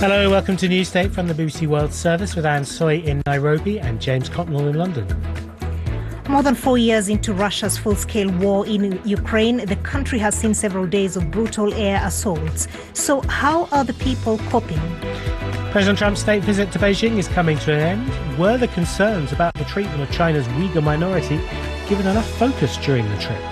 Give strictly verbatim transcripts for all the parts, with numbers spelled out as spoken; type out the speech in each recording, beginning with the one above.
Hello, welcome to Newsday from the B B C World Service with Anne Soy in Nairobi and James Cotnell in London. More than four years into Russia's full-scale war in Ukraine, the country has seen several days of brutal air assaults. So how are the people coping? President Trump's state visit to Beijing is coming to an end. Were the concerns about the treatment of China's Uyghur minority given enough focus during the trip?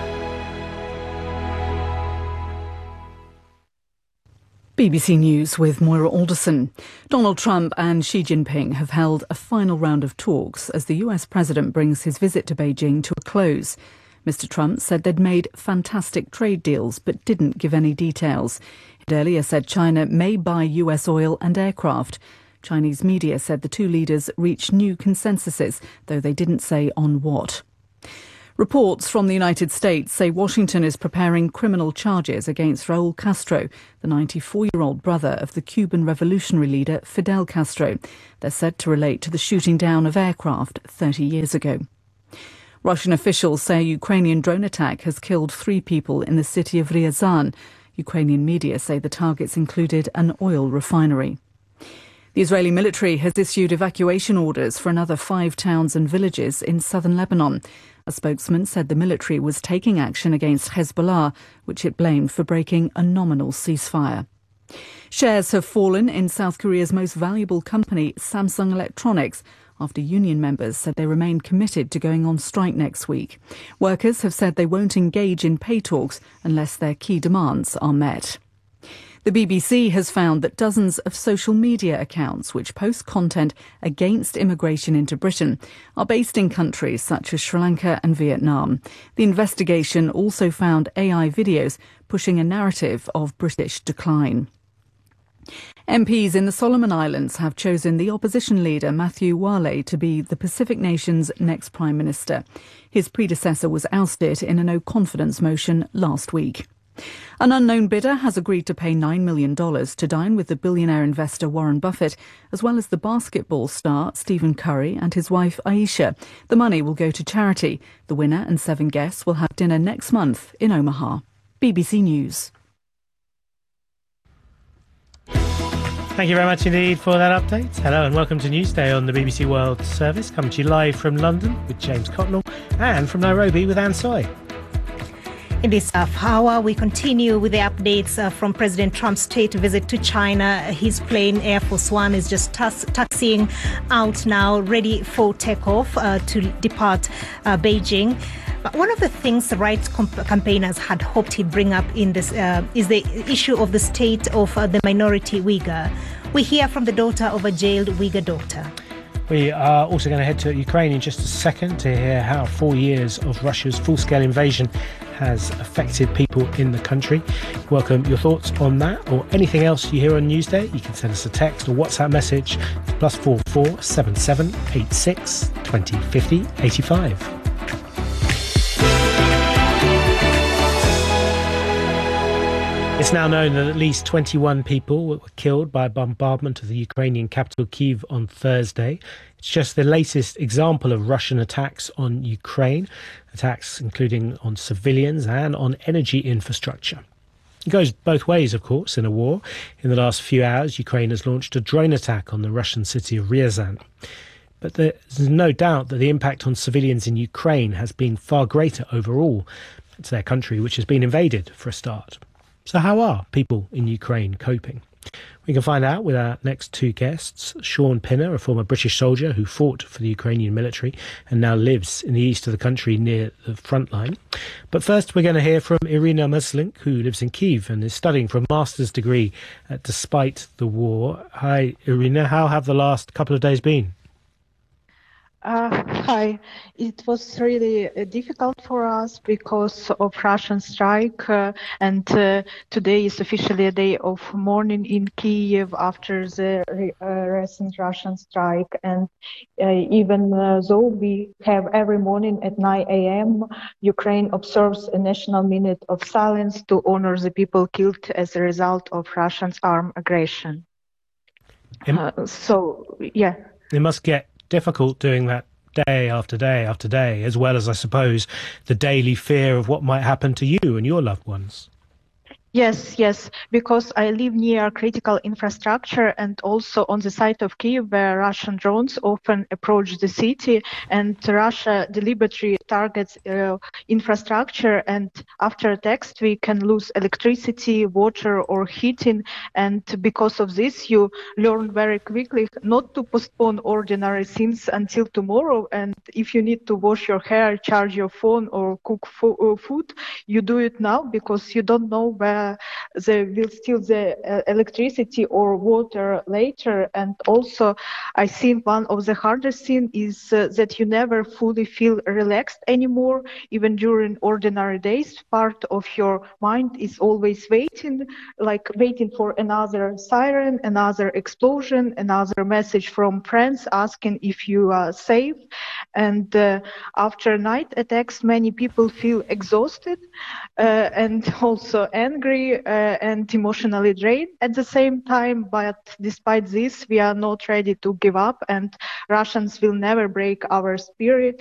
B B C News with Moira Alderson. Donald Trump and Xi Jinping have held a final round of talks as the U S president brings his visit to Beijing to a close. Mister Trump said they'd made fantastic trade deals but didn't give any details. He'd earlier said China may buy U S oil and aircraft. Chinese media said the two leaders reached new consensuses, though they didn't say on what. Reports from the United States say Washington is preparing criminal charges against Raul Castro, the ninety-four-year-old brother of the Cuban revolutionary leader Fidel Castro. They're said to relate to the shooting down of aircraft thirty years ago. Russian officials say a Ukrainian drone attack has killed three people in the city of Ryazan. Ukrainian media say the targets included an oil refinery. The Israeli military has issued evacuation orders for another five towns and villages in southern Lebanon. A spokesman said the military was taking action against Hezbollah, which it blamed for breaking a nominal ceasefire. Shares have fallen in South Korea's most valuable company, Samsung Electronics, after union members said they remain committed to going on strike next week. Workers have said they won't engage in pay talks unless their key demands are met. The B B C has found that dozens of social media accounts which post content against immigration into Britain are based in countries such as Sri Lanka and Vietnam. The investigation also found A I videos pushing a narrative of British decline. M Ps in the Solomon Islands have chosen the opposition leader Matthew Wale to be the Pacific nation's next Prime Minister. His predecessor was ousted in a no-confidence motion last week. An unknown bidder has agreed to pay nine million dollars to dine with the billionaire investor Warren Buffett, as well as the basketball star Stephen Curry and his wife Aisha. The money will go to charity. The winner and seven guests will have dinner next month in Omaha. B B C News. Thank you very much indeed for that update. Hello and welcome to Newsday on the B B C World Service, coming to you live from London with James Cotnell and from Nairobi with Anne Soy. In this half hour, we continue with the updates uh, from President Trump's state visit to China. His plane, Air Force One, is just tas- taxiing out now, ready for takeoff uh, to depart uh, Beijing. But one of the things the rights comp- campaigners had hoped he'd bring up in this uh, is the issue of the state of uh, the minority Uyghur. We hear from the daughter of a jailed Uyghur doctor. We are also going to head to Ukraine in just a second to hear how four years of Russia's full-scale invasion has affected people in the country. Welcome your thoughts on that or anything else you hear on Newsday. You can send us a text or WhatsApp message to plus four four seven seven eight six twenty fifty eighty five. It's now known that at least twenty-one people were killed by a bombardment of the Ukrainian capital Kyiv on Thursday. It's just the latest example of Russian attacks on Ukraine, attacks including on civilians and on energy infrastructure. It goes both ways, of course, in a war. In the last few hours, Ukraine has launched a drone attack on the Russian city of Ryazan. But there's no doubt that the impact on civilians in Ukraine has been far greater overall. It's their country which has been invaded, for a start. So how are people in Ukraine coping? We can find out with our next two guests. Sean Pinner, a former British soldier who fought for the Ukrainian military and now lives in the east of the country near the front line. But first we're going to hear from Irina Maslink, who lives in Kyiv and is studying for a master's degree uh, despite the war. Hi, Irina. How have the last couple of days been? Uh, hi. It was really uh, difficult for us because of Russian strike, uh, and uh, today is officially a day of mourning in Kyiv after the uh, recent Russian strike. And uh, even uh, though we have every morning at nine a.m., Ukraine observes a national minute of silence to honor the people killed as a result of Russia's armed aggression. Uh, so, yeah. It must get difficult doing that day after day after day, as well as, I suppose, the daily fear of what might happen to you and your loved ones. Yes, yes, because I live near critical infrastructure and also on the site of Kyiv where Russian drones often approach the city, and Russia deliberately targets uh, infrastructure, and after attacks we can lose electricity, water or heating, and because of this you learn very quickly not to postpone ordinary things until tomorrow, and if you need to wash your hair, charge your phone or cook fo- uh, food, you do it now because you don't know where there will still the uh, electricity or water later. And also I think one of the hardest thing is uh, that you never fully feel relaxed anymore. Even during ordinary days, part of your mind is always waiting, like waiting for another siren, another explosion, another message from friends asking if you are safe. And uh, after night attacks, many people feel exhausted uh, and also angry uh, and emotionally drained at the same time. But despite this, we are not ready to give up, and Russians will never break our spirit.